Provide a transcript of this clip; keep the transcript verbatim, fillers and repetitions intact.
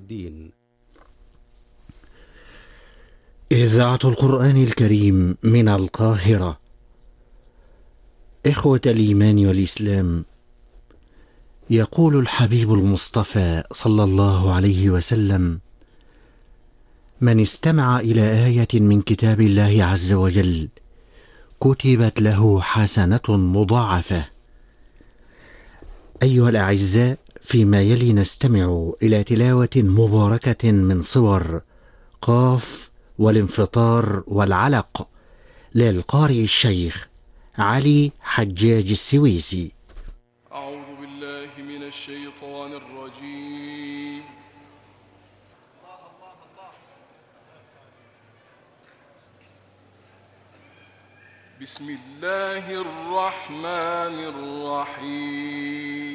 الدين. إذاعة القرآن الكريم من القاهرة. إخوة الإيمان والإسلام، يقول الحبيب المصطفى صلى الله عليه وسلم: من استمع إلى آية من كتاب الله عز وجل كتبت له حسنة مضاعفة. أيها الأعزاء، فيما يلي نستمع إلى تلاوة مباركة من صور قاف والانفطار والعلق للقارئ الشيخ علي حجاج السويسي. أعوذ بالله من الشيطان الرجيم. بسم الله الرحمن الرحيم.